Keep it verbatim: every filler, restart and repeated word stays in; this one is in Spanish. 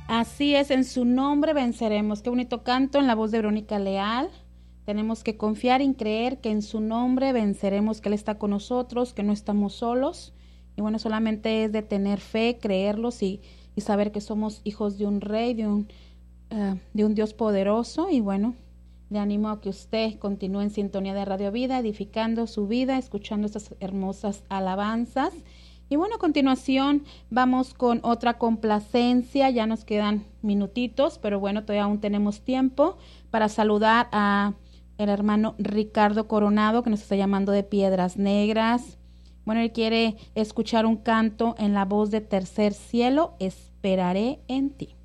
Así es, en su nombre venceremos. Qué bonito canto en la voz de Verónica Leal. Tenemos que confiar y creer que en su nombre venceremos, que Él está con nosotros, que no estamos solos. Y bueno, solamente es de tener fe, creerlos y, y saber que somos hijos de un rey, de un, uh, de un Dios poderoso. Y bueno, le animo a que usted continúe en sintonía de Radio Vida, edificando su vida, escuchando estas hermosas alabanzas. Y bueno, a continuación vamos con otra complacencia. Ya nos quedan minutitos, pero bueno, todavía aún tenemos tiempo para saludar a el hermano Ricardo Coronado, que nos está llamando de Piedras Negras. Bueno, él quiere escuchar un canto en la voz de Tercer Cielo, Esperaré en ti.